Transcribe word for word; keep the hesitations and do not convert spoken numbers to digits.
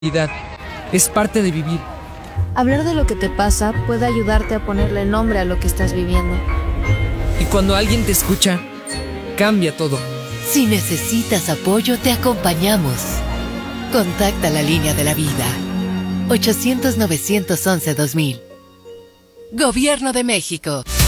Es parte de vivir. Hablar de lo que te pasa puede ayudarte a ponerle nombre a lo que estás viviendo. Y cuando alguien te escucha, cambia todo. Si necesitas apoyo, te acompañamos. Contacta la línea de la vida. ochocientos, novecientos once, dos mil. Gobierno de México.